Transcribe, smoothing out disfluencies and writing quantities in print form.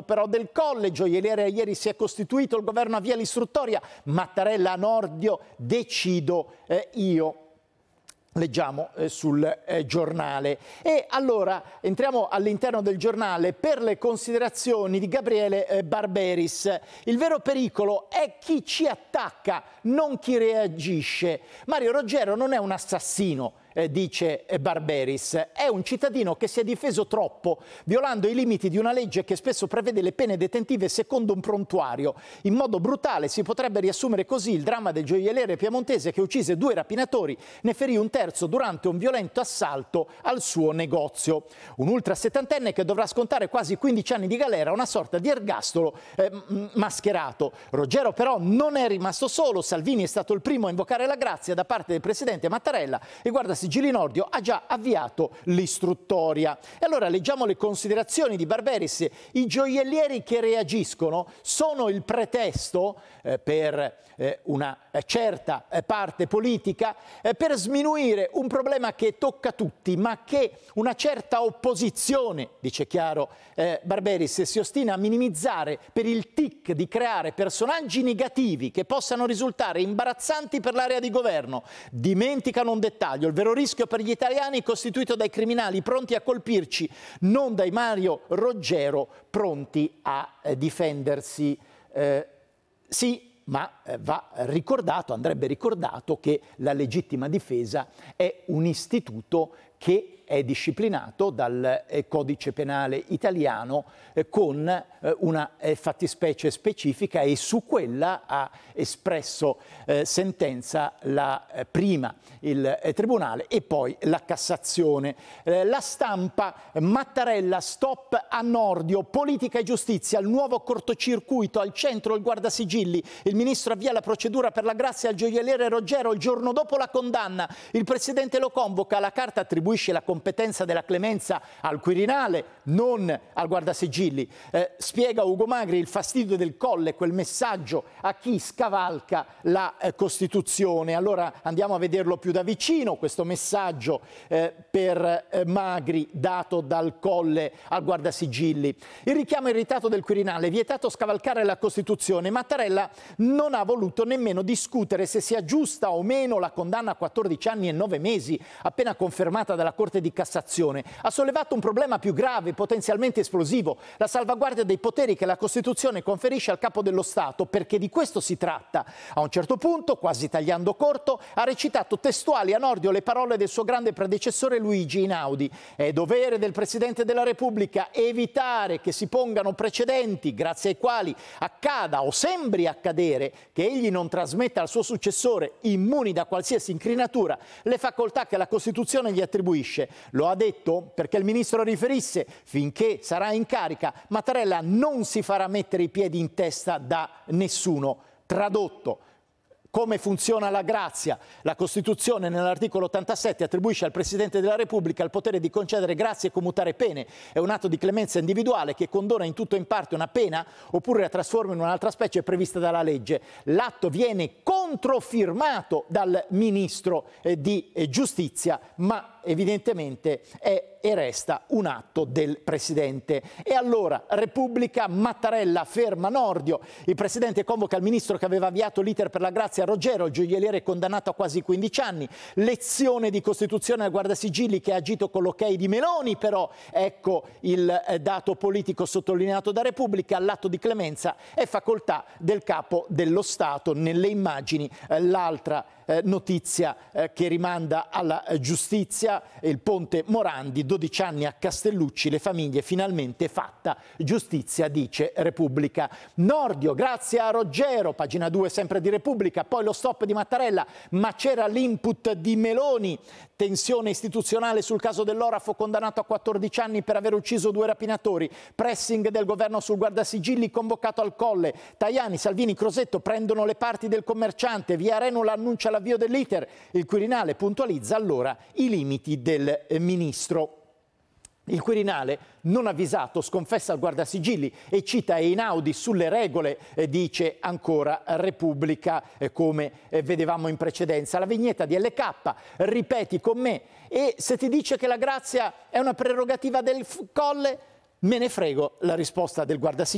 però del Colle, gioielliere ieri si è costituito, il governo avvia l'istruttoria, Mattarella a Nordio, decido io. Leggiamo sul giornale. E allora entriamo all'interno del giornale per le considerazioni di Gabriele Barberis. Il vero pericolo è chi ci attacca, non chi reagisce. Mario Roggero non è un assassino, dice Barberis, è un cittadino che si è difeso troppo, violando i limiti di una legge che spesso prevede le pene detentive secondo un prontuario. In modo brutale si potrebbe riassumere così il dramma del gioielliere piemontese che uccise 2 rapinatori, ne ferì un terzo durante un violento assalto al suo negozio. Un ultrasettantenne che dovrà scontare quasi 15 anni di galera, una sorta di ergastolo mascherato. Roggero però non è rimasto solo, Salvini è stato il primo a invocare la grazia da parte del presidente Mattarella e Guardasigilli Nordio ha già avviato l'istruttoria. E allora leggiamo le considerazioni di Barberis. I gioiellieri che reagiscono sono il pretesto per una certa parte politica per sminuire un problema che tocca tutti, ma che una certa opposizione, dice chiaro Barberis, si ostina a minimizzare per il tic di creare personaggi negativi che possano risultare imbarazzanti per l'area di governo. Dimenticano un dettaglio: il vero rischio per gli italiani è costituito dai criminali pronti a colpirci, non dai Mario Roggero pronti a difendersi. Sì, ma va ricordato, andrebbe ricordato che la legittima difesa è un istituto che è disciplinato dal codice penale italiano con una fattispecie specifica e su quella ha espresso sentenza prima il Tribunale e poi la Cassazione. La Stampa, Mattarella, stop a Nordio, politica e giustizia, il nuovo cortocircuito, al centro il Guardasigilli, il ministro avvia la procedura per la grazia al gioielliere Roggero il giorno dopo la condanna, il presidente lo convoca, la carta attribuisce la competenza della clemenza al Quirinale, non al Guardasigilli. Spiega Ugo Magri il fastidio del Colle, quel messaggio a chi scavalca la Costituzione. Allora andiamo a vederlo più da vicino, questo messaggio per Magri dato dal Colle al Guardasigilli. Il richiamo irritato del Quirinale, vietato scavalcare la Costituzione. Mattarella non ha voluto nemmeno discutere se sia giusta o meno la condanna a 14 anni e 9 mesi, appena confermata dalla Corte di Cassazione. Ha sollevato un problema più grave, potenzialmente esplosivo, la salvaguardia dei poteri che la Costituzione conferisce al capo dello Stato, perché di questo si tratta. A un certo punto, quasi tagliando corto, ha recitato testuali a Nordio le parole del suo grande predecessore Luigi Einaudi. È dovere del Presidente della Repubblica evitare che si pongano precedenti grazie ai quali accada o sembri accadere che egli non trasmetta al suo successore, immuni da qualsiasi incrinatura, le facoltà che la Costituzione gli attribuisce. Lo ha detto perché il ministro riferisse: finché sarà in carica Mattarella non si farà mettere i piedi in testa da nessuno. Tradotto: come funziona la grazia? La Costituzione nell'articolo 87 attribuisce al Presidente della Repubblica il potere di concedere grazie e commutare pene. È un atto di clemenza individuale che condona in tutto o in parte una pena oppure la trasforma in un'altra specie prevista dalla legge. L'atto viene controfirmato dal Ministro di Giustizia, ma evidentemente è e resta un atto del Presidente. E allora, Repubblica, Mattarella ferma Nordio, il Presidente convoca il Ministro che aveva avviato l'iter per la grazia a Roggero, il gioielliere condannato a quasi 15 anni, lezione di Costituzione al Guardasigilli che ha agito con l'ok di Meloni, però ecco il dato politico sottolineato da Repubblica: l'atto di clemenza è facoltà del Capo dello Stato. Nelle immagini l'altra notizia che rimanda alla giustizia, il ponte Morandi, 12 anni a Castellucci, le famiglie finalmente fatta giustizia, dice Repubblica. Nordio, grazie a Roggero, pagina 2 sempre di Repubblica, poi lo stop di Mattarella, ma c'era l'input di Meloni, tensione istituzionale sul caso dell'orafo condannato a 14 anni per aver ucciso 2 rapinatori, pressing del governo sul Guardasigilli convocato al Colle, Tajani, Salvini, Crosetto prendono le parti del commerciante, via Renula annuncia l'avvio dell'iter, il Quirinale puntualizza allora i limiti del ministro. Il Quirinale, non avvisato, sconfessa il Guardasigilli e cita Einaudi sulle regole, dice ancora Repubblica, come vedevamo in precedenza. La vignetta di LK, ripeti con me, e se ti dice che la grazia è una prerogativa del Colle, me ne frego, la risposta del Guardasigilli.